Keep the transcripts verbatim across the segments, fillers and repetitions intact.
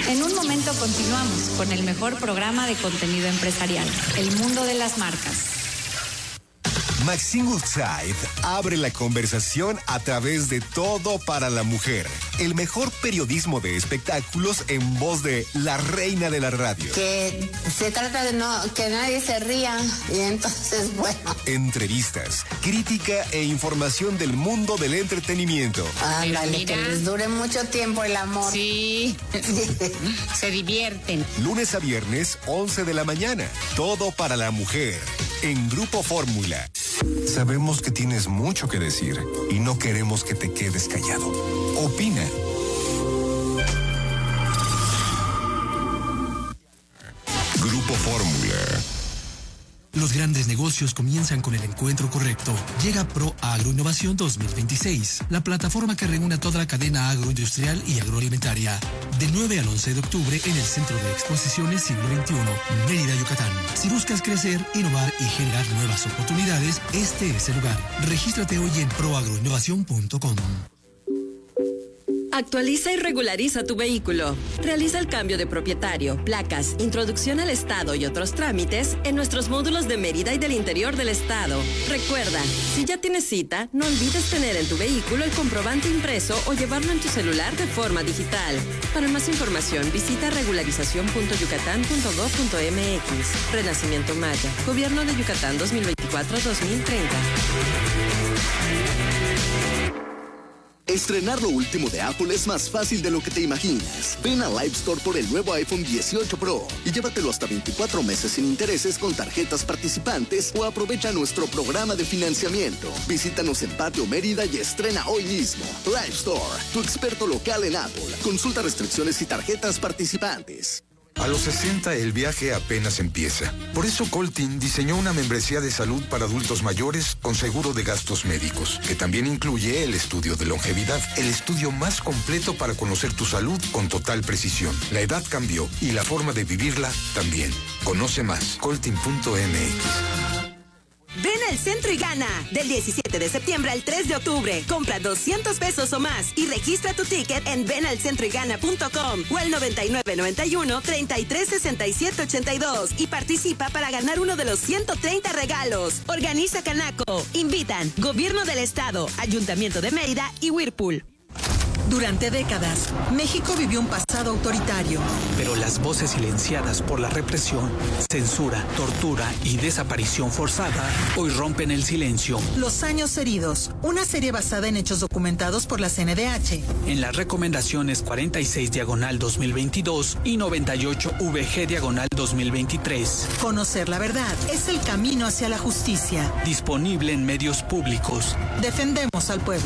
En un momento continuamos con el mejor programa de contenido empresarial, El Mundo de las Marcas. Maxine Woodside abre la conversación a través de Todo para la Mujer. El mejor periodismo de espectáculos en voz de la reina de la radio. Que se trata de no que nadie se ría y entonces, bueno. Entrevistas, crítica e información del mundo del entretenimiento. Ándale, que les dure mucho tiempo el amor. Sí, se divierten. Lunes a viernes, once de la mañana. Todo para la Mujer, en Grupo Fórmula. Sabemos que tienes mucho que decir y no queremos que te quedes callado. Opina. Grupo Fórmula. Los grandes negocios comienzan con el encuentro correcto. Llega Pro Agroinnovación dos mil veintiséis, la plataforma que reúne a toda la cadena agroindustrial y agroalimentaria. Del nueve al once de octubre en el Centro de Exposiciones Siglo veintiuno, Mérida, Yucatán. Si buscas crecer, innovar y generar nuevas oportunidades, este es el lugar. Regístrate hoy en pro agroinnovación punto com. Actualiza y regulariza tu vehículo. Realiza el cambio de propietario, placas, introducción al estado y otros trámites en nuestros módulos de Mérida y del interior del estado. Recuerda, si ya tienes cita, no olvides tener en tu vehículo el comprobante impreso o llevarlo en tu celular de forma digital. Para más información, visita regularización punto yucatán punto gov punto m x. Renacimiento Maya. Gobierno de Yucatán dos mil veinticuatro a dos mil treinta. Estrenar lo último de Apple es más fácil de lo que te imaginas. Ven a Live Store por el nuevo iPhone dieciocho Pro y llévatelo hasta veinticuatro meses sin intereses con tarjetas participantes o aprovecha nuestro programa de financiamiento. Visítanos en Patio Mérida y estrena hoy mismo. Live Store, tu experto local en Apple. Consulta restricciones y tarjetas participantes. A los sesenta el viaje apenas empieza. Por eso Coltin diseñó una membresía de salud para adultos mayores con seguro de gastos médicos, que también incluye el estudio de longevidad, el estudio más completo para conocer tu salud con total precisión. La edad cambió y la forma de vivirla también. Conoce más, coltin punto m x. Ven al centro y gana. Del diecisiete de septiembre al tres de octubre. Compra doscientos pesos o más y registra tu ticket en ven al centro y gana punto com o al noventa y nueve noventa y uno treinta y tres sesenta y siete ochenta y dos y participa para ganar uno de los ciento treinta regalos. Organiza Canaco. Invitan Gobierno del Estado, Ayuntamiento de Mérida y Whirlpool. Durante décadas, México vivió un pasado autoritario. Pero las voces silenciadas por la represión, censura, tortura y desaparición forzada hoy rompen el silencio. Los años heridos, una serie basada en hechos documentados por la C N D H. En las recomendaciones cuarenta y seis diagonal dos mil veintidós y noventa y ocho V G diagonal dos mil veintitrés. Conocer la verdad es el camino hacia la justicia. Disponible en medios públicos. Defendemos al pueblo.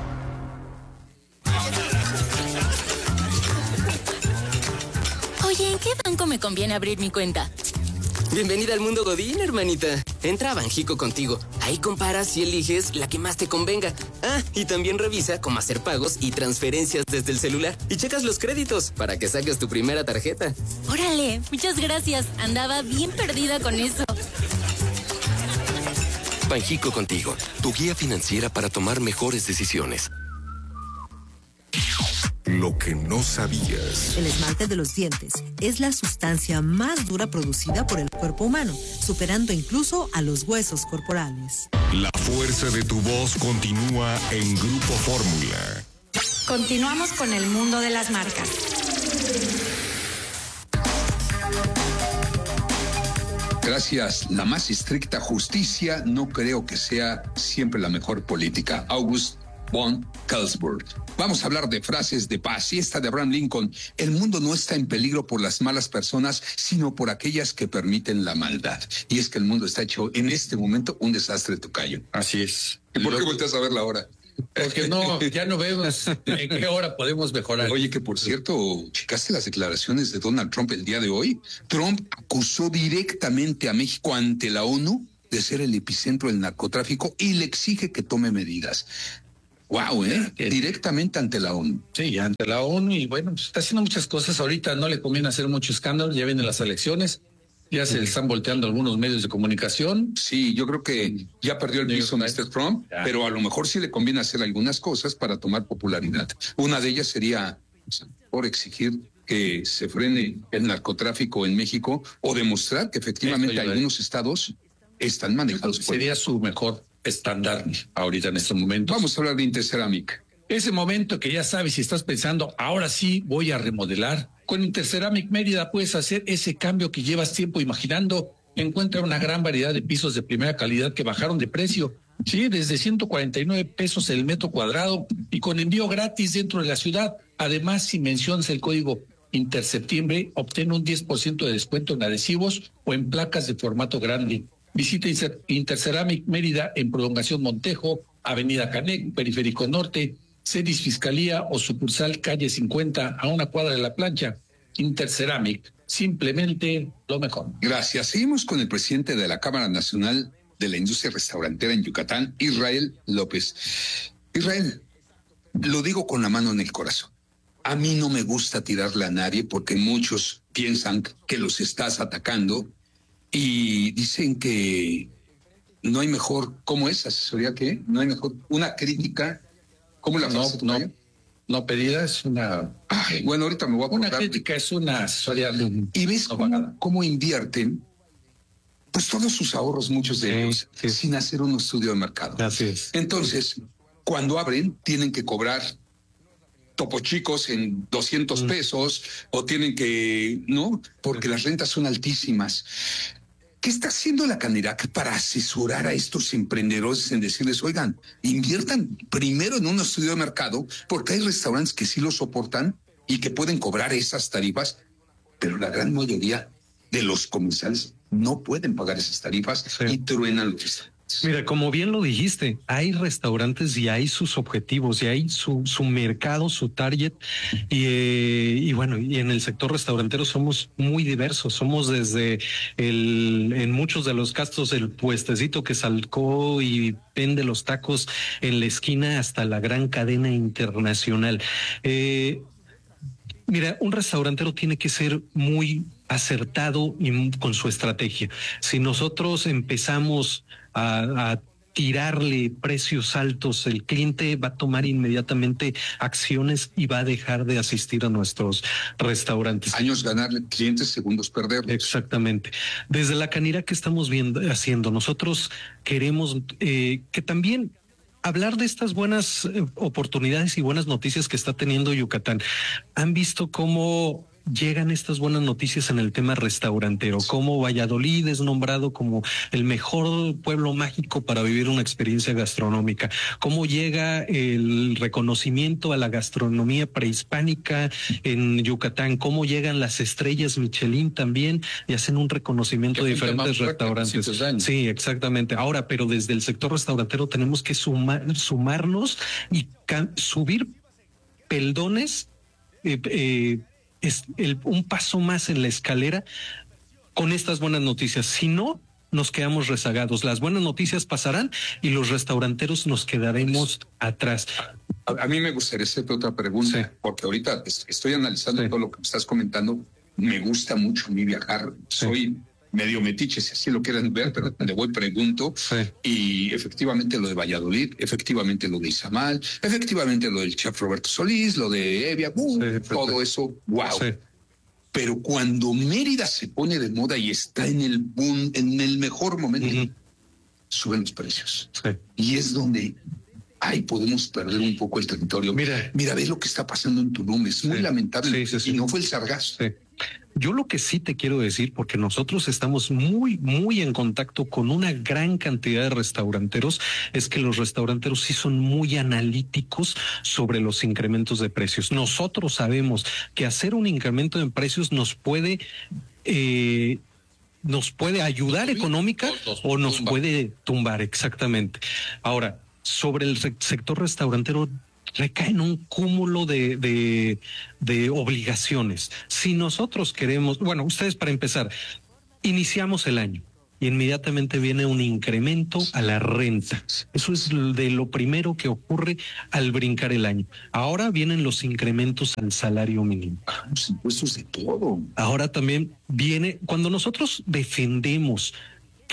Oye, ¿en qué banco me conviene abrir mi cuenta? Bienvenida al mundo Godín, hermanita. Entra a Banjico contigo. Ahí comparas y eliges la que más te convenga. Ah, y también revisa cómo hacer pagos y transferencias desde el celular. Y checas los créditos para que saques tu primera tarjeta. Órale, muchas gracias. Andaba bien perdida con eso. Banjico contigo, tu guía financiera para tomar mejores decisiones. Lo que no sabías. El esmalte de los dientes es la sustancia más dura producida por el cuerpo humano, superando incluso a los huesos corporales. La fuerza de tu voz continúa en Grupo Fórmula. Continuamos con el mundo de las marcas. Gracias. La más estricta justicia no creo que sea siempre la mejor política. August von Kelsburg. Vamos a hablar de frases de paz. Y esta de Abraham Lincoln: el mundo no está en peligro por las malas personas, sino por aquellas que permiten la maldad. Y es que el mundo está hecho en este momento un desastre, tocayo. Así es. ¿Y por qué volteas a ver la hora? Porque no, ya no vemos en qué hora podemos mejorar. Oye, que por cierto, ¿checaste las declaraciones de Donald Trump el día de hoy? Trump acusó directamente a México ante la ONU de ser el epicentro del narcotráfico y le exige que tome medidas. Wow, ¿eh? Directamente ante la ONU. Sí, ante la ONU, y bueno, pues está haciendo muchas cosas. Ahorita no le conviene hacer mucho escándalo, ya vienen las elecciones, ya se están volteando algunos medios de comunicación. Sí, yo creo que ya perdió el piso mister Trump, ya. Pero a lo mejor sí le conviene hacer algunas cosas para tomar popularidad. Una de ellas sería por exigir que se frene el narcotráfico en México o demostrar que efectivamente algunos estados están manejados por... Sería su mejor estándar ahorita en este momento. Vamos a hablar de Interceramic. Ese momento que ya sabes, si estás pensando, ahora sí voy a remodelar, con Interceramic Mérida puedes hacer ese cambio que llevas tiempo imaginando. Encuentra una gran variedad de pisos de primera calidad que bajaron de precio. Sí, desde ciento cuarenta y nueve pesos el metro cuadrado y con envío gratis dentro de la ciudad. Además, si mencionas el código Interseptiembre, obtén un diez por ciento de descuento en adhesivos o en placas de formato grande. Visita Interceramic Mérida en Prolongación Montejo, Avenida Canec, Periférico Norte, Cedis Fiscalía o sucursal Calle cincuenta a una cuadra de la plancha. Interceramic, simplemente lo mejor. Gracias. Seguimos con el presidente de la Cámara Nacional de la Industria Restaurantera en Yucatán, Israel López. Israel, lo digo con la mano en el corazón. A mí no me gusta tirarle a nadie porque muchos piensan que los estás atacando y dicen que no hay mejor, ¿cómo es? ¿Asesoría qué? No hay mejor, una crítica. ¿Cómo la frase? No, no, no pedida, es una... Ay, bueno, ahorita me voy a acordar. Una crítica es una asesoría. Y ves no cómo, cómo invierten, pues todos sus ahorros, muchos de sí, ellos, sí. sin hacer un estudio de mercado. Así es. Entonces, cuando abren, tienen que cobrar topo chicos en doscientos mm. pesos, o tienen que, ¿no? Porque las rentas son altísimas. ¿Qué está haciendo la Canirac para asesorar a estos emprendedores en decirles, oigan, inviertan primero en un estudio de mercado, porque hay restaurantes que sí lo soportan y que pueden cobrar esas tarifas, pero la gran mayoría de los comensales no pueden pagar esas tarifas sí. y truenan los restaurantes? Mira, como bien lo dijiste, hay restaurantes y hay sus objetivos y hay su, su mercado, su target y, eh, y bueno, y en el sector restaurantero somos muy diversos, somos desde el, en muchos de los casos el puestecito que salcó y vende los tacos en la esquina hasta la gran cadena internacional. Eh, Mira, un restaurantero tiene que ser muy acertado y con su estrategia. Si nosotros empezamos a, a tirarle precios altos, el cliente va a tomar inmediatamente acciones y va a dejar de asistir a nuestros restaurantes. Años ganarle clientes, segundos perder. Exactamente. Desde la Canirac que estamos viendo, haciendo, nosotros queremos eh, que también hablar de estas buenas eh, oportunidades y buenas noticias que está teniendo Yucatán. ¿Han visto cómo llegan estas buenas noticias en el tema restaurantero? Cómo Valladolid es nombrado como el mejor pueblo mágico para vivir una experiencia gastronómica. Cómo llega el reconocimiento a la gastronomía prehispánica en Yucatán. Cómo llegan las estrellas Michelin también y hacen un reconocimiento de diferentes restaurantes. Sí, exactamente. Ahora, pero desde el sector restaurantero tenemos que sumar, sumarnos y subir peldones, eh, eh, es el, un paso más en la escalera con estas buenas noticias. Si no, nos quedamos rezagados. Las buenas noticias pasarán y los restauranteros nos quedaremos atrás. A, a mí me gustaría hacerte otra pregunta, sí. porque ahorita estoy analizando sí. todo lo que me estás comentando. Me gusta mucho a mí viajar. Sí. Soy medio metiche, si así lo quieren ver, pero le voy pregunto. Sí. Y efectivamente lo de Valladolid, efectivamente lo de Izamal, efectivamente lo del chef Roberto Solís, lo de Evia, uh, sí, todo eso, wow. Sí. Pero cuando Mérida se pone de moda y está en el boom, en el mejor momento, uh-huh. suben los precios. Sí. Y es donde ay, podemos perder un poco el territorio. Mira, mira, ve lo que está pasando en Tulum, es muy sí. lamentable. Sí, sí, sí. Y no fue el sargazo. Sí. Yo lo que sí te quiero decir, porque nosotros estamos muy, muy en contacto con una gran cantidad de restauranteros, es que los restauranteros sí son muy analíticos sobre los incrementos de precios. Nosotros sabemos que hacer un incremento en precios nos puede, eh, nos puede ayudar económica o nos puede tumbar, exactamente. Ahora, sobre el sector restaurantero, recae en un cúmulo de, de, de obligaciones. Si nosotros queremos, bueno, ustedes para empezar, iniciamos el año y inmediatamente viene un incremento a la renta. Eso es de lo primero que ocurre al brincar el año. Ahora vienen los incrementos al salario mínimo. Los impuestos de todo. Ahora también viene, cuando nosotros defendemos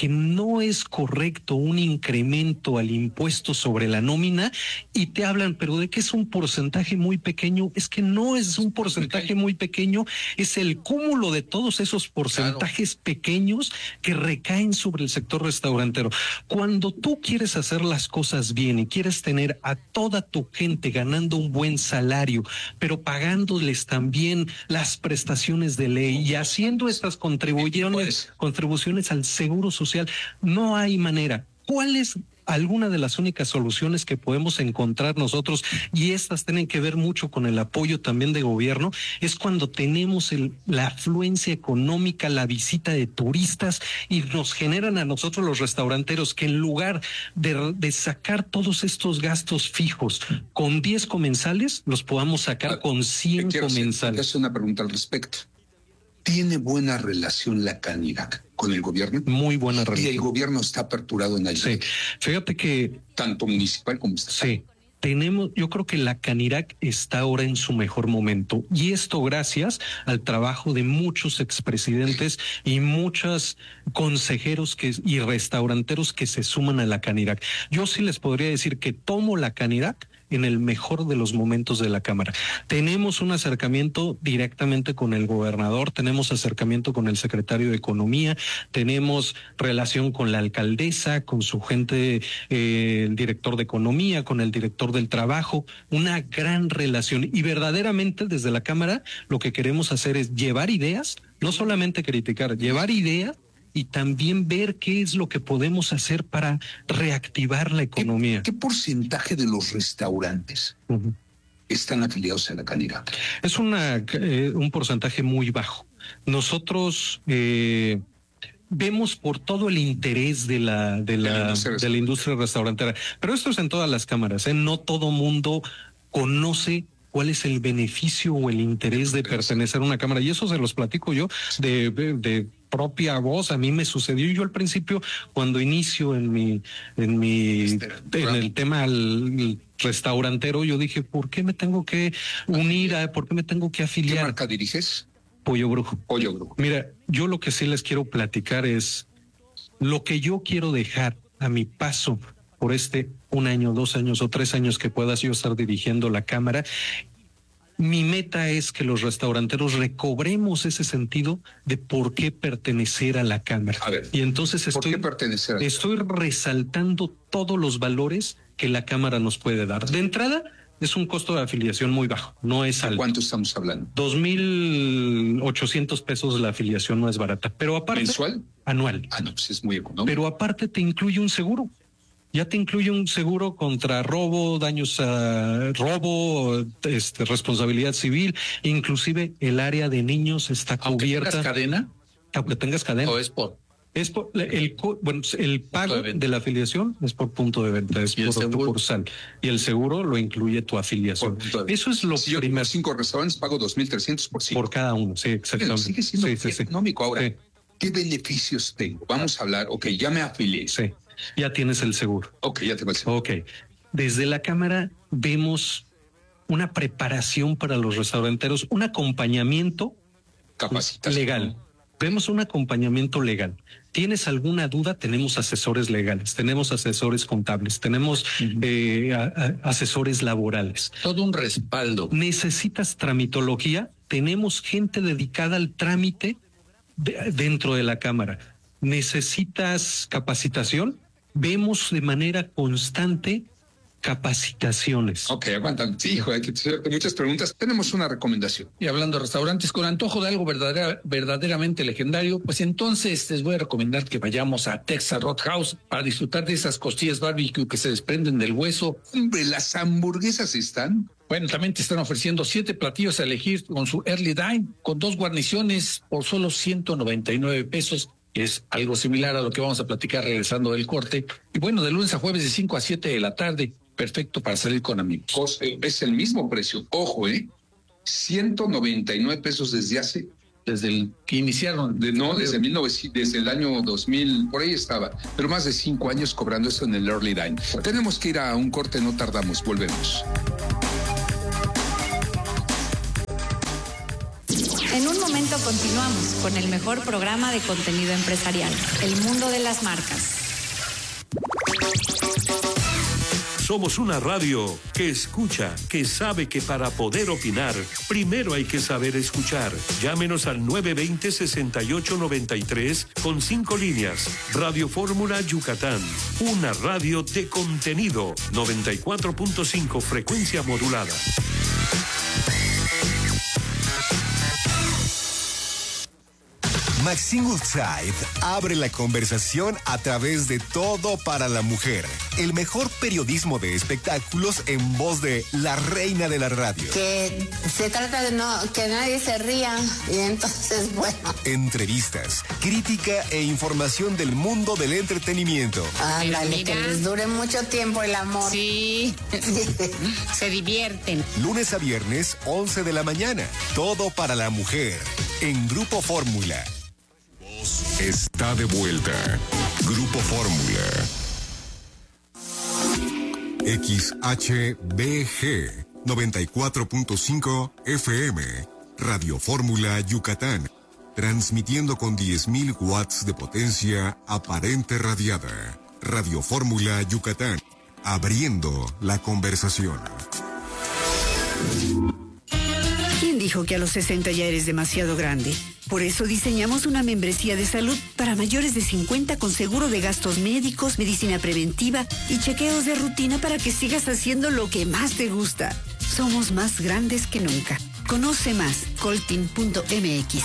que no es correcto un incremento al impuesto sobre la nómina y te hablan, pero de que es un porcentaje muy pequeño. Es que no es un porcentaje muy pequeño, es el cúmulo de todos esos porcentajes claro. pequeños que recaen sobre el sector restaurantero. Cuando tú quieres hacer las cosas bien y quieres tener a toda tu gente ganando un buen salario, pero pagándoles también las prestaciones de ley y haciendo estas contribuciones, contribuciones al seguro social, no hay manera. ¿Cuál es alguna de las únicas soluciones que podemos encontrar nosotros? Y estas tienen que ver mucho con el apoyo también de gobierno. Es cuando tenemos el, la afluencia económica, la visita de turistas y nos generan a nosotros los restauranteros que en lugar de, de sacar todos estos gastos fijos con diez comensales, los podamos sacar con cien comensales. Hacer una pregunta al respecto. ¿Tiene buena relación la Canirac con el gobierno? Muy buena relación. ¿Y el gobierno está aperturado en ayuda? Sí. Fíjate que... Tanto municipal como estatal. Sí. Tenemos, yo creo que la Canirac está ahora en su mejor momento. Y esto gracias al trabajo de muchos expresidentes y muchos consejeros que, y restauranteros que se suman a la Canirac. Yo sí les podría decir que tomo la Canirac en el mejor de los momentos de la Cámara. Tenemos un acercamiento directamente con el gobernador, tenemos acercamiento con el secretario de Economía, tenemos relación con la alcaldesa, con su gente, eh, el director de Economía, con el director del Trabajo, una gran relación. Y verdaderamente desde la Cámara lo que queremos hacer es llevar ideas, no solamente criticar, llevar ideas y también ver qué es lo que podemos hacer para reactivar la economía. ¿Qué, qué porcentaje de los restaurantes uh-huh. están afiliados a la Canirac? Es una, eh, un porcentaje muy bajo. Nosotros eh, vemos por todo el interés de la, de la, de la, industria, de la industria restaurantera, pero esto es en todas las cámaras, ¿eh? No todo mundo conoce cuál es el beneficio o el interés de pertenecer a una cámara, y eso se los platico yo de, de, de propia voz. A mí me sucedió, yo al principio cuando inicio en mi en mi en el tema al restaurantero, yo dije, ¿por qué me tengo que unir a, por qué me tengo que afiliar? ¿Qué marca diriges? Pollo Brujo. Pollo Brujo. Mira, yo lo que sí les quiero platicar es lo que yo quiero dejar a mi paso por este un año, dos años o tres años que pueda yo estar dirigiendo la Cámara. Mi meta es que los restauranteros recobremos ese sentido de por qué pertenecer a la Cámara. A ver, y entonces estoy, ¿por qué pertenecer a la estoy resaltando todos los valores que la Cámara nos puede dar. De entrada, es un costo de afiliación muy bajo, no es alto. ¿Cuánto estamos hablando? Dos mil ochocientos pesos la afiliación, no es barata. Pero aparte... ¿Mensual? Anual. Ah, no, pues es muy económico. Pero aparte te incluye un seguro. Ya te incluye un seguro contra robo, daños a robo, este, responsabilidad civil, inclusive el área de niños está aunque cubierta. ¿Tengas cadena? Aunque tengas cadena. ¿O es por? Es por el, bueno, el pago de, de la afiliación es por punto de venta, es por, por sal. Y el seguro lo incluye tu afiliación. Eso es lo si primero. Yo tengo cinco restaurantes, pago dos mil trescios por cinco. Por cada uno, sí, exactamente. Pero sigue siendo sí, sí, económico. Sí. Ahora, sí. ¿qué beneficios tengo? Vamos a hablar, ok, ya me afilié. Sí. Ya tienes el seguro. Ok, ya tengo el seguro. Ok. Desde la Cámara vemos una preparación para los restauranteros, un acompañamiento Capacitación. legal. Vemos un acompañamiento legal. ¿Tienes alguna duda? Tenemos asesores legales, tenemos asesores contables, tenemos uh-huh. eh, a, a, asesores laborales. Todo un respaldo. ¿Necesitas tramitología? Tenemos gente dedicada al trámite de, dentro de la Cámara. ¿Necesitas capacitación? Vemos de manera constante capacitaciones. Ok, aguantan. Sí, hijo, hay que hacerte muchas preguntas. Tenemos una recomendación. Y hablando de restaurantes con antojo de algo verdadera, verdaderamente legendario, pues entonces les voy a recomendar que vayamos a Texas Roadhouse para disfrutar de esas costillas barbecue que se desprenden del hueso. Hombre, las hamburguesas están... Bueno, también te están ofreciendo siete platillos a elegir con su Early Dine, con dos guarniciones por solo ciento noventa y nueve pesos. Es algo similar a lo que vamos a platicar regresando del corte. Y bueno, de lunes a jueves de cinco a siete de la tarde, perfecto para salir con amigos. Es el mismo precio. Ojo, ¿eh? ciento noventa y nueve pesos desde hace... Desde el que iniciaron. De, no, desde, mil novecientos, desde el año dos mil, por ahí estaba. Pero más de cinco años cobrando eso en el Early Dine. Tenemos que ir a un corte, no tardamos. Volvemos. En un momento continuamos con el mejor programa de contenido empresarial, El Mundo de las Marcas. Somos una radio que escucha, que sabe que para poder opinar, primero hay que saber escuchar. Llámenos al nueve dos cero, seis ocho nueve tres con cinco líneas. Radio Fórmula Yucatán, una radio de contenido. noventa y cuatro punto cinco frecuencia modulada. Maxine Woodside abre la conversación a través de Todo para la Mujer. El mejor periodismo de espectáculos en voz de la reina de la radio. Que se trata de no que nadie se ría y entonces, bueno. Entrevistas, crítica e información del mundo del entretenimiento. Ándale, que les dure mucho tiempo el amor. Sí, se divierten. Lunes a viernes, once de la mañana. Todo para la Mujer, en Grupo Fórmula. Está de vuelta. Grupo Fórmula. X H B G noventa y cuatro punto cinco F M. Radio Fórmula Yucatán. Transmitiendo con diez mil watts de potencia aparente radiada. Radio Fórmula Yucatán. Abriendo la conversación. ¿Quién dijo que a los sesenta ya eres demasiado grande? Por eso diseñamos una membresía de salud para mayores de cincuenta con seguro de gastos médicos, medicina preventiva y chequeos de rutina para que sigas haciendo lo que más te gusta. Somos más grandes que nunca. Conoce más, coltin punto m x.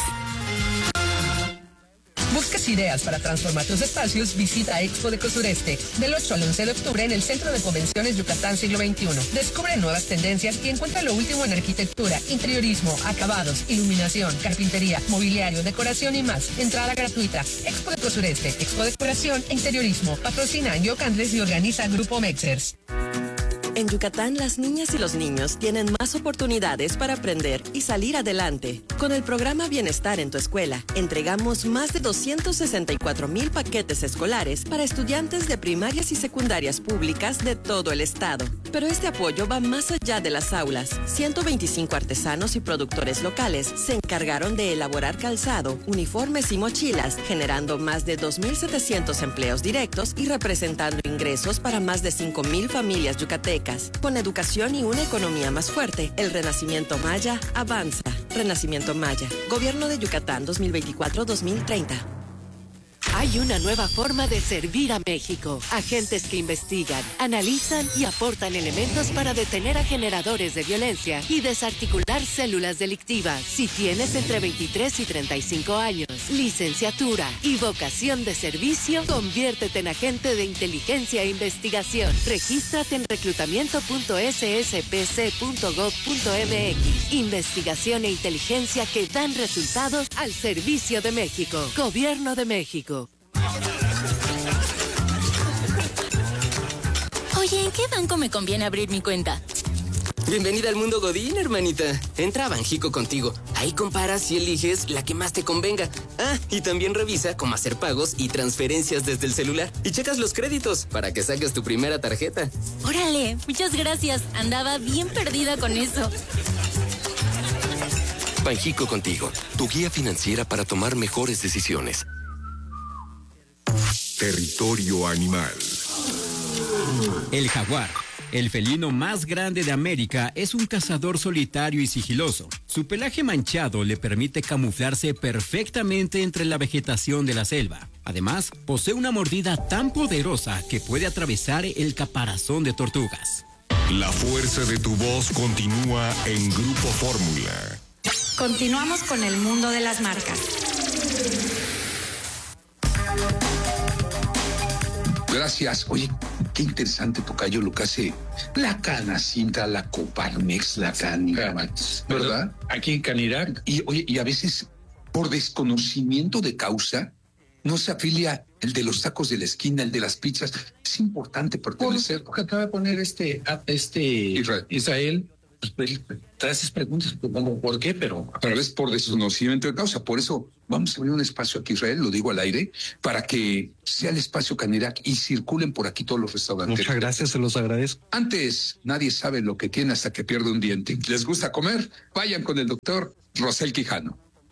¿Buscas ideas para transformar tus espacios? Visita Expo de Cosureste del ocho al once de octubre en el Centro de Convenciones Yucatán Siglo veintiuno. Descubre nuevas tendencias y encuentra lo último en arquitectura, interiorismo, acabados, iluminación, carpintería, mobiliario, decoración y más. Entrada gratuita. Expo de Cosureste, Expo de Decoración e Interiorismo. Patrocina Yo Candles y organiza Grupo Mexers. En Yucatán, las niñas y los niños tienen más oportunidades para aprender y salir adelante. Con el programa Bienestar en tu Escuela, entregamos más de doscientos sesenta y cuatro mil paquetes escolares para estudiantes de primarias y secundarias públicas de todo el estado. Pero este apoyo va más allá de las aulas. ciento veinticinco artesanos y productores locales se encargaron de elaborar calzado, uniformes y mochilas, generando más de dos mil setecientos empleos directos y representando ingresos para más de cinco mil familias yucatecas. Con educación y una economía más fuerte, el Renacimiento Maya avanza. Renacimiento Maya. Gobierno de Yucatán dos mil veinticuatro a dos mil treinta. Hay una nueva forma de servir a México. Agentes que investigan, analizan y aportan elementos para detener a generadores de violencia y desarticular células delictivas. Si tienes entre veintitrés y treinta y cinco años, licenciatura y vocación de servicio, conviértete en agente de inteligencia e investigación. Regístrate en reclutamiento punto s s p c punto gov punto m x. Investigación e inteligencia que dan resultados al servicio de México. Gobierno de México. Oye, ¿en qué banco me conviene abrir mi cuenta? Bienvenida al mundo Godín, hermanita. Entra a Banjico contigo. Ahí comparas y eliges la que más te convenga. Ah, y también revisa cómo hacer pagos y transferencias desde el celular. Y checas los créditos para que saques tu primera tarjeta. Órale, muchas gracias. Andaba bien perdida con eso. Banjico contigo, tu guía financiera para tomar mejores decisiones. Territorio animal. El jaguar, el felino más grande de América, es un cazador solitario y sigiloso. Su pelaje manchado le permite camuflarse perfectamente entre la vegetación de la selva. Además, posee una mordida tan poderosa que puede atravesar el caparazón de tortugas. La fuerza de tu voz continúa en Grupo Fórmula. Continuamos con el mundo de las marcas. Gracias. Oye, qué interesante, tocayo, lo que hace la Canacintra, la Coparmex, la Canirac, ¿verdad? Aquí en Canirac. Y oye, y a veces, por desconocimiento de causa, no se afilia el de los tacos de la esquina, el de las pizzas. Es importante pertenecer. Porque acaba de poner este, este Israel. Israel. Pues, te haces preguntas, ¿por qué? Pero a través por desconocimiento de causa. Por eso vamos a abrir un espacio aquí, Israel, lo digo al aire, para que sea el espacio Canirac y circulen por aquí todos los restaurantes. Muchas gracias, se los agradezco. Antes, nadie sabe lo que tiene hasta que pierde un diente. ¿Les gusta comer? Vayan con el doctor Rosel Quijano.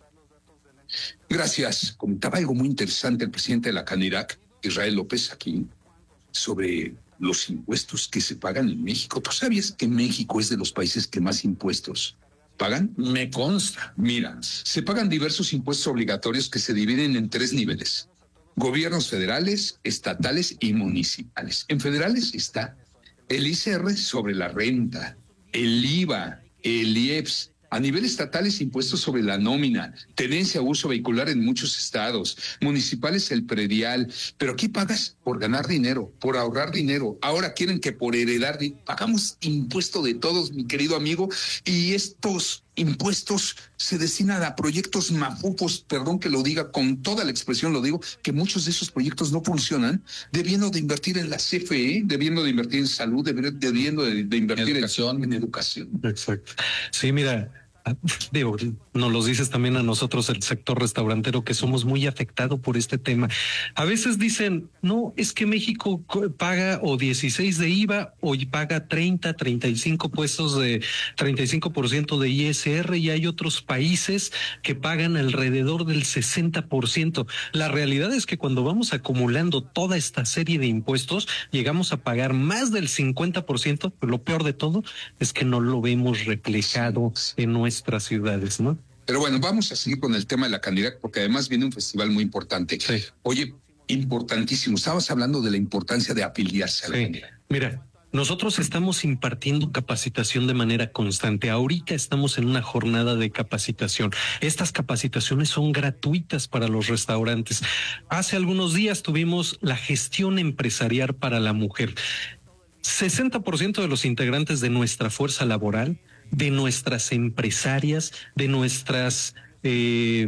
Gracias. Comentaba algo muy interesante el presidente de la Canirac, Israel López, aquí, sobre los impuestos que se pagan en México. ¿Tú sabías que México es de los países que más impuestos pagan? Me consta. Mira, se pagan diversos impuestos obligatorios que se dividen en tres niveles: gobiernos federales, estatales y municipales. En federales está el I C R sobre la renta, el I V A, el I E P S. A nivel estatal es impuestos sobre la nómina, tenencia o uso vehicular en muchos estados, municipales el predial, pero aquí pagas por ganar dinero, por ahorrar dinero. Ahora quieren que por heredar, pagamos impuesto de todos, mi querido amigo, y estos impuestos se destinan a proyectos mafufos, perdón que lo diga, con toda la expresión lo digo, que muchos de esos proyectos no funcionan, debiendo de invertir en la C F E, debiendo de invertir en salud, debiendo de, de invertir educación. En, en educación. Exacto. Sí, mira, digo, nos lo dices también a nosotros, el sector restaurantero, que somos muy afectados por este tema. A veces dicen, no, es que México paga o dieciséis de I V A o paga treinta, treinta y cinco puestos de treinta y cinco por ciento de I S R, y hay otros países que pagan alrededor del sesenta por ciento. La realidad es que cuando vamos acumulando toda esta serie de impuestos, llegamos a pagar más del cincuenta por ciento, pero lo peor de todo es que no lo vemos reflejado en nuestra nuestras ciudades, ¿no? Pero bueno, vamos a seguir con el tema de la Canirac, porque además viene un festival muy importante. Sí. Oye, importantísimo. Estabas hablando de la importancia de afiliarse a la sí. Canirac. Mira, nosotros estamos impartiendo capacitación de manera constante. Ahorita estamos en una jornada de capacitación. Estas capacitaciones son gratuitas para los restaurantes. Hace algunos días tuvimos la gestión empresarial para la mujer. sesenta por ciento de los integrantes de nuestra fuerza laboral, de nuestras empresarias, de nuestras eh,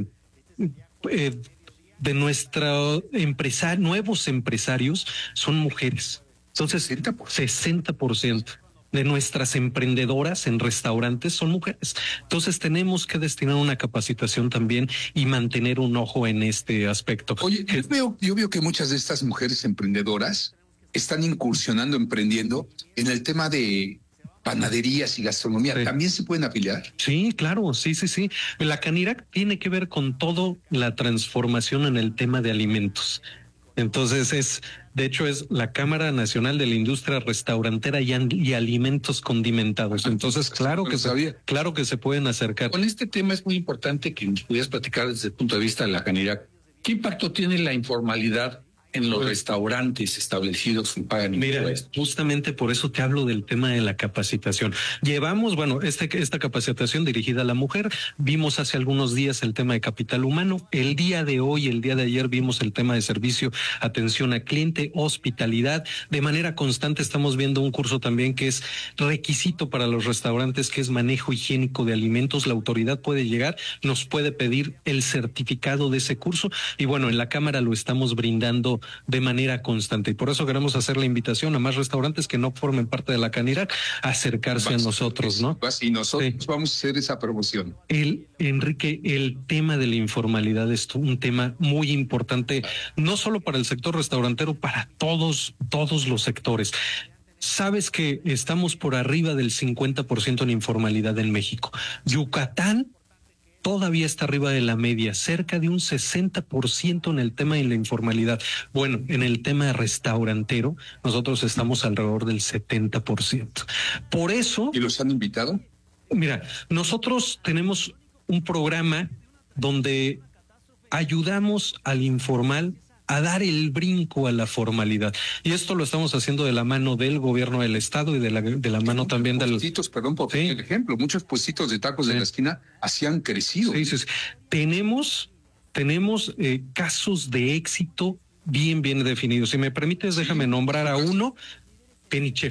eh, de nuestra empresa, nuevos empresarios son mujeres. Entonces, sesenta por ciento de nuestras emprendedoras en restaurantes son mujeres. Entonces, tenemos que destinar una capacitación también y mantener un ojo en este aspecto. Oye, yo veo, yo veo que muchas de estas mujeres emprendedoras están incursionando, emprendiendo en el tema de panaderías y gastronomía. Sí. ¿También se pueden afiliar? Sí, claro, sí, sí, sí. La Canirac tiene que ver con todo la transformación en el tema de alimentos. Entonces es, de hecho es la Cámara Nacional de la Industria Restaurantera y, y Alimentos Condimentados. Entonces, claro que se, claro que se pueden acercar. Con este tema es muy importante que nos pudieras platicar desde el punto de vista de la Canirac. ¿Qué impacto tiene la informalidad en los restaurantes establecidos que pagan Mira, impuestos? Justamente por eso te hablo del tema de la capacitación. Llevamos, bueno, este, esta capacitación dirigida a la mujer, vimos hace algunos días el tema de capital humano, el día de hoy, el día de ayer vimos el tema de servicio, atención a cliente, hospitalidad. De manera constante estamos viendo un curso también que es requisito para los restaurantes, que es manejo higiénico de alimentos. La autoridad puede llegar, nos puede pedir el certificado de ese curso, y bueno, en la Cámara lo estamos brindando de manera constante, y por eso queremos hacer la invitación a más restaurantes que no formen parte de la Canirac a acercarse vas, a nosotros, ¿no? Vas, y nosotros sí. vamos a hacer esa promoción. El, Enrique, el tema de la informalidad es un tema muy importante, no solo para el sector restaurantero, para todos, todos los sectores. Sabes que estamos por arriba del cincuenta por ciento en informalidad en México. Yucatán todavía está arriba de la media, cerca de un sesenta por ciento en el tema de la informalidad. Bueno, en el tema restaurantero, nosotros estamos alrededor del setenta por ciento. Por eso... ¿Y los han invitado? Mira, nosotros tenemos un programa donde ayudamos al informal a dar el brinco a la formalidad. Y esto lo estamos haciendo de la mano del gobierno del estado y de la, de la mano también del... Puestitos, perdón por sí. el ejemplo, muchos puestitos de tacos sí. de la esquina así han crecido. Sí, sí, sí. Tenemos, tenemos eh, casos de éxito bien, bien definidos. Si me permites, sí. déjame nombrar a uno, Penichef.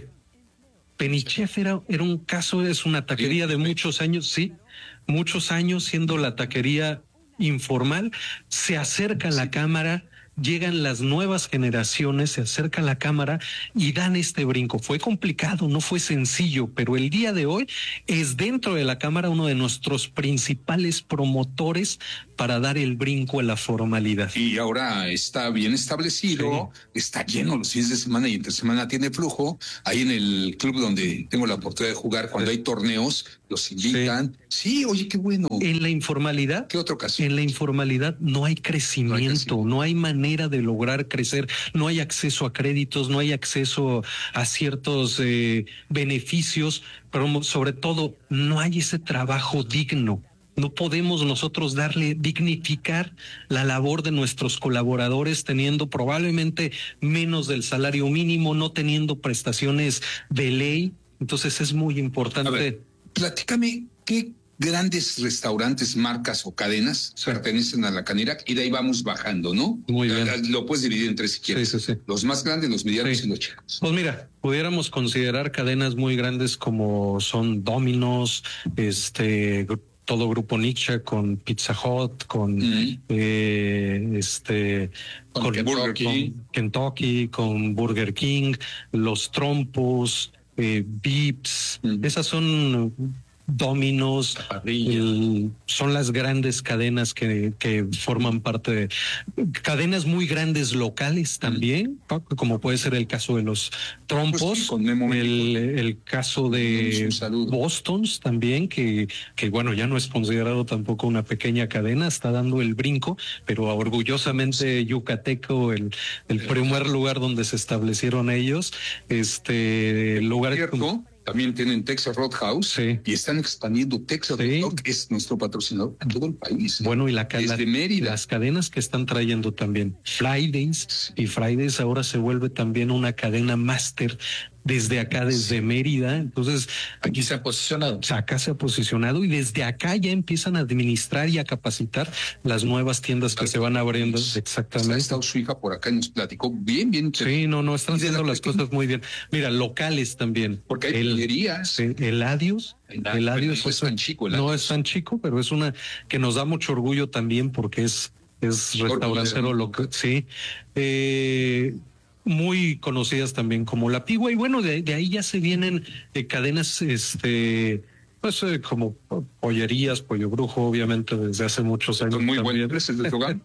Penichef era, era un caso, es una taquería de muchos años, sí, muchos años siendo la taquería informal, se acerca a la sí. Cámara, llegan las nuevas generaciones, se acerca a la Cámara y dan este brinco. Fue complicado, no fue sencillo, pero el día de hoy es dentro de la Cámara uno de nuestros principales promotores para dar el brinco a la formalidad. Y ahora está bien establecido, sí. está lleno los fines de semana y entre semana tiene flujo. Ahí en el club donde tengo la oportunidad de jugar, cuando sí. hay torneos, los invitan. Sí. sí, oye, qué bueno. En la informalidad. ¿Qué otro caso? En la informalidad no hay crecimiento, no hay, crecimiento. no hay manera de lograr crecer, no hay acceso a créditos, no hay acceso a ciertos eh, beneficios, pero sobre todo no hay ese trabajo digno. No podemos nosotros darle, dignificar la labor de nuestros colaboradores teniendo probablemente menos del salario mínimo, no teniendo prestaciones de ley. Entonces es muy importante. A ver, platícame qué grandes restaurantes, marcas o cadenas sí. pertenecen a la Canirac y de ahí vamos bajando, ¿no? Muy bien. Lo puedes dividir en tres si quieres. Sí, sí, sí. Los más grandes, los medianos sí. y los chicos. Pues mira, pudiéramos considerar cadenas muy grandes como son Domino's, este... todo Grupo Nietzsche, con Pizza Hut, con mm. eh, este con, con, Kentucky. con Kentucky, con Burger King, Los Trompos, eh, Vips, mm. esas son Domino's, el, son las grandes cadenas que, que forman parte de cadenas muy grandes locales también, mm. como puede ser el caso de Los Trompos, pues sí, con el, el caso de Boston's también, que, que bueno, ya no es considerado tampoco una pequeña cadena, está dando el brinco, pero orgullosamente yucateco, el, el primer lugar donde se establecieron ellos, este lugar como también tienen Texas Roadhouse sí. y están expandiendo Texas sí. Roadhouse, que es nuestro patrocinador en todo el país. Bueno, y la, Desde la, Mérida. las cadenas que están trayendo también Fridays, sí. y Fridays ahora se vuelve también una cadena máster desde acá, desde sí. Mérida. Entonces, aquí se ha posicionado. Acá se ha posicionado y desde acá ya empiezan a administrar y a capacitar las nuevas tiendas que Al se van abriendo. Exactamente. Ha estado su hija por acá y nos platicó bien, bien. Sí, no, no, están haciendo las pequeña. cosas muy bien. Mira, locales también. Porque hay pillerías. Sí, el Adios. El Adios no es tan chico. El no es tan chico, pero es una que nos da mucho orgullo también porque es, es restaurantero local. Sí. Eh, muy conocidas también como La Pigua, y bueno, de, de ahí ya se vienen eh, cadenas, este, pues eh, como pollerías, Pollo Brujo, obviamente desde hace muchos años. Muy también. Buen, ¿es el hogar?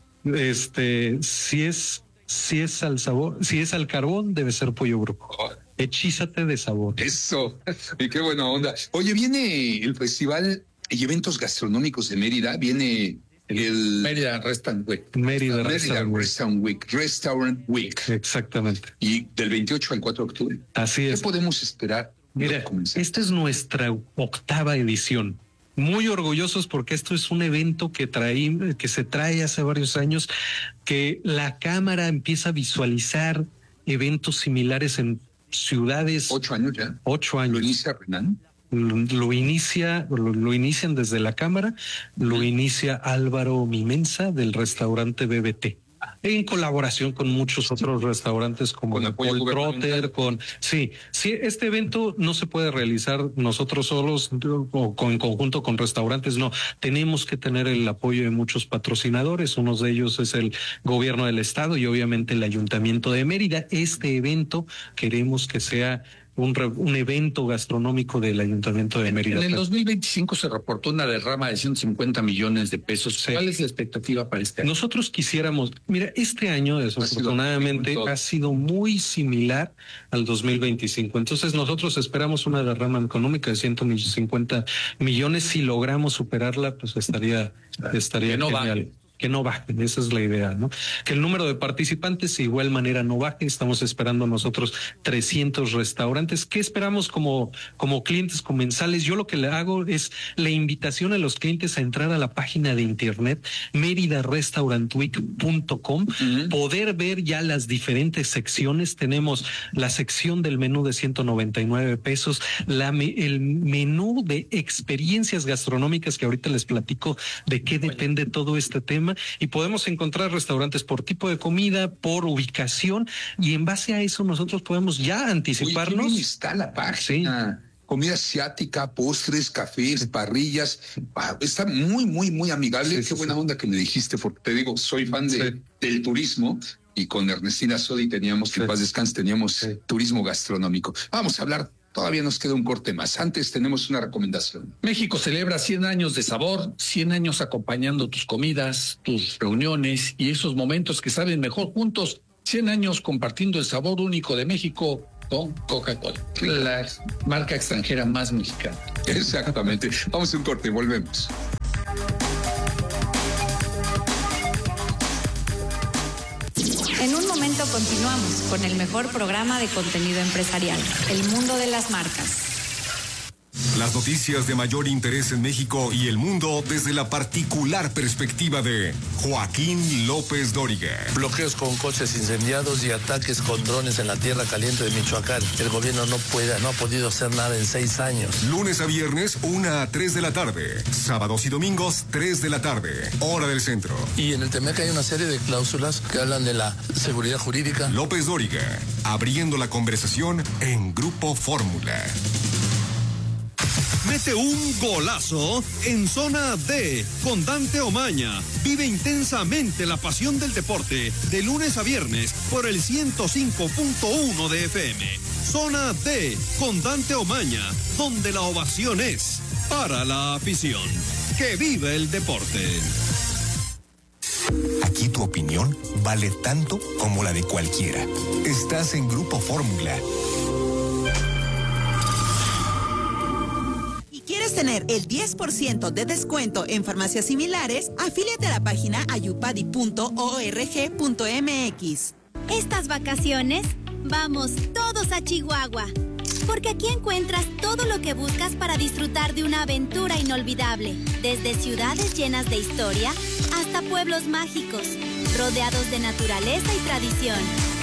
Este, si es, si es al sabor, si es al carbón, debe ser Pollo Brujo. Oh. Hechízate de sabor. Eso, y qué buena onda. Oye, viene el festival y eventos gastronómicos de Mérida, viene el Mérida Restaurant Week. Mérida, Mérida Restaurant, Restaurant Week. Restaurant Week. Exactamente. Y del veintiocho al cuatro de octubre. Así es. ¿Qué podemos esperar? Mira, esta es nuestra octava edición. Muy orgullosos porque esto es un evento que trae, que se trae hace varios años, que la Cámara empieza a visualizar eventos similares en ciudades. Ocho años ya. Ocho años. Lo inicia Renan. Lo, lo inicia, lo, lo inician desde la Cámara, lo inicia Álvaro Mimensa del restaurante B B T, en colaboración con muchos otros restaurantes como con Paul Trotter, con sí, sí, este evento no se puede realizar nosotros solos o con, en conjunto con restaurantes, no, tenemos que tener el apoyo de muchos patrocinadores, uno de ellos es el gobierno del estado y obviamente el Ayuntamiento de Mérida. Este evento queremos que sea Un, re, un evento gastronómico del Ayuntamiento de Mérida. En el dos mil veinticinco se reportó una derrama de ciento cincuenta millones de pesos. Sí. ¿Cuál es la expectativa para este año? Nosotros quisiéramos, mira, este año desafortunadamente ha sido, ha sido muy similar al dos mil veinticinco. Entonces nosotros esperamos una derrama económica de ciento cincuenta millones. Si logramos superarla, pues estaría, estaría que no genial. Baje. Que no bajen, esa es la idea, ¿no? Que el número de participantes de igual manera no baje. Estamos esperando nosotros trescientos restaurantes. ¿Qué esperamos como, como clientes comensales? Yo lo que le hago es la invitación a los clientes a entrar a la página de internet merida restaurant week punto com, uh-huh. poder ver ya las diferentes secciones. Tenemos la sección del menú de ciento noventa y nueve pesos, la, el menú de experiencias gastronómicas que ahorita les platico de qué depende todo este tema. Y podemos encontrar restaurantes por tipo de comida, por ubicación, y en base a eso nosotros podemos ya anticiparnos. Oye, ¿qué bien está la página? Sí. Comida asiática, postres, cafés, parrillas. Está muy, muy, muy amigable. Sí, Qué sí, buena sí. onda que me dijiste, porque te digo, soy fan de, sí. del turismo. Y con Ernestina Sodi teníamos, que sí. en paz descanse, teníamos sí. turismo gastronómico. Vamos a hablar. Todavía nos queda un corte más. Antes tenemos una recomendación. México celebra cien años de sabor, cien años acompañando tus comidas, tus reuniones y esos momentos que saben mejor juntos. cien años compartiendo el sabor único de México con Coca-Cola, la marca extranjera más mexicana. Exactamente. Vamos a un corte y volvemos. En un momento continuamos con el mejor programa de contenido empresarial, El Mundo de las Marcas. Las noticias de mayor interés en México y el mundo desde la particular perspectiva de Joaquín López Dóriga. Bloqueos con coches incendiados y ataques con drones en la tierra caliente de Michoacán. El gobierno no puede, no ha podido hacer nada en seis años. Lunes a viernes, una a tres de la tarde. Sábados y domingos, tres de la tarde. Hora del centro. Y en el Temec hay una serie de cláusulas que hablan de la seguridad jurídica. López Dóriga, abriendo la conversación en Grupo Fórmula. Mete un golazo en Zona D con Dante Omaña. Vive intensamente la pasión del deporte de lunes a viernes por el ciento cinco punto uno de F M. Zona D con Dante Omaña, donde la ovación es para la afición. ¡Que vive el deporte! Aquí tu opinión vale tanto como la de cualquiera. Estás en Grupo Fórmula. ¿Quieres tener el diez por ciento de descuento en farmacias similares? Afíliate a la página ayupadi punto org punto mx. Estas vacaciones, vamos todos a Chihuahua, porque aquí encuentras todo lo que buscas para disfrutar de una aventura inolvidable, desde ciudades llenas de historia hasta pueblos mágicos, rodeados de naturaleza y tradición.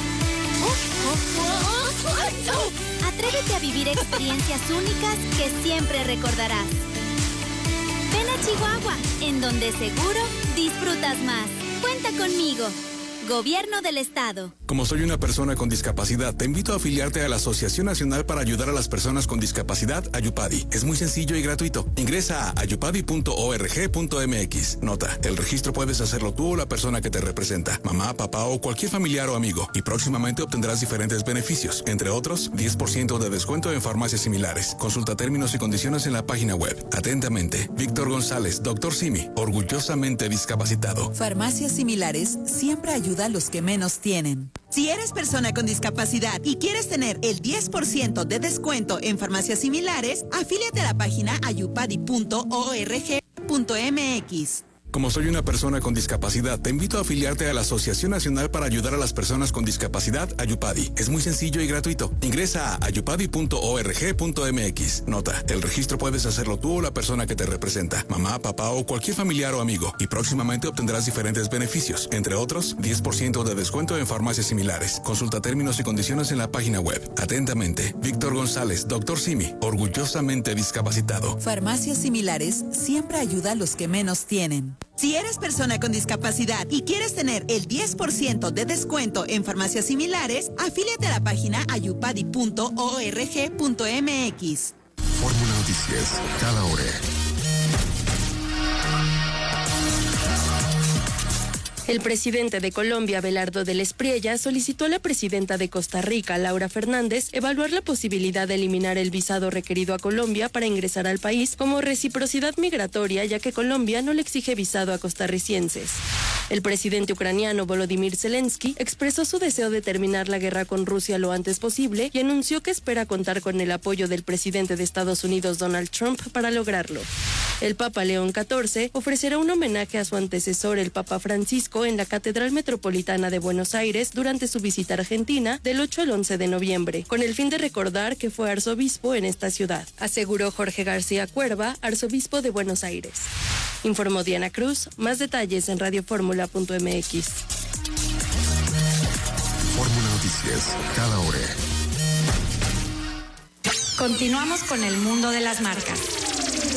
Atrévete a vivir experiencias únicas que siempre recordarás. Ven a Chihuahua, en donde seguro disfrutas más. Cuenta conmigo. Gobierno del Estado. Como soy una persona con discapacidad, te invito a afiliarte a la Asociación Nacional para Ayudar a las Personas con Discapacidad, Ayupadi. Es muy sencillo y gratuito. Ingresa a ayupadi punto org punto mx. Nota, el registro puedes hacerlo tú o la persona que te representa, mamá, papá o cualquier familiar o amigo, y próximamente obtendrás diferentes beneficios, entre otros, diez por ciento de descuento en farmacias similares. Consulta términos y condiciones en la página web. Atentamente, Víctor González, doctor Simi, orgullosamente discapacitado. Farmacias similares siempre ayudan a los que menos tienen. Si eres persona con discapacidad y quieres tener el diez por ciento de descuento en farmacias similares, afíliate a la página ayupadi punto org punto mx. Como soy una persona con discapacidad, te invito a afiliarte a la Asociación Nacional para Ayudar a las Personas con Discapacidad, Ayupadi. Es muy sencillo y gratuito. Ingresa a ayupadi punto org punto mx. Nota, el registro puedes hacerlo tú o la persona que te representa, mamá, papá o cualquier familiar o amigo, y próximamente obtendrás diferentes beneficios, entre otros, diez por ciento de descuento en farmacias similares. Consulta términos y condiciones en la página web. Atentamente, Víctor González, doctor Simi, orgullosamente discapacitado. Farmacias similares siempre ayuda a los que menos tienen. Si eres persona con discapacidad y quieres tener el diez por ciento de descuento en farmacias similares, afíliate a la página ayupadi punto org punto mx. Fórmula Noticias, cada hora. El presidente de Colombia, Abelardo del Espriella, solicitó a la presidenta de Costa Rica, Laura Fernández, evaluar la posibilidad de eliminar el visado requerido a Colombia para ingresar al país como reciprocidad migratoria, ya que Colombia no le exige visado a costarricenses. El presidente ucraniano Volodymyr Zelensky expresó su deseo de terminar la guerra con Rusia lo antes posible y anunció que espera contar con el apoyo del presidente de Estados Unidos, Donald Trump, para lograrlo. El Papa León catorce ofrecerá un homenaje a su antecesor, el Papa Francisco, en la Catedral Metropolitana de Buenos Aires durante su visita a Argentina del ocho al once de noviembre, con el fin de recordar que fue arzobispo en esta ciudad, aseguró Jorge García Cuerva, arzobispo de Buenos Aires. Informó Diana Cruz. Más detalles en radio fórmula punto mx. Fórmula Noticias, cada hora. Continuamos con el mundo de las marcas.